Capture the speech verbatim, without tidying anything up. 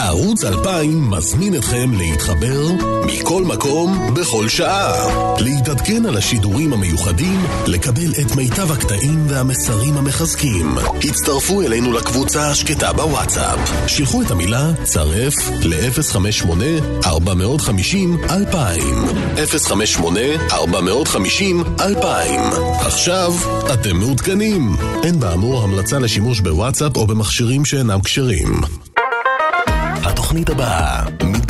ערוץ אלפיים מזמין אתכם להתחבר מכל מקום בכל שעה, להתעדכן על השידורים המיוחדים, לקבל את מיטב הקטעים והמסרים המחזקים. הצטרפו אלינו לקבוצה השקטה בוואטסאפ, שלחו את המילה צרף ל-אפס חמש שמונה ארבע חמש אפס אלפיים אפס חמש שמונה ארבע חמש אפס אלפיים. עכשיו אתם מעודכנים. אין באמור המלצה לשימוש בוואטסאפ או במכשירים שאינם כשרים. התוכנית הבאה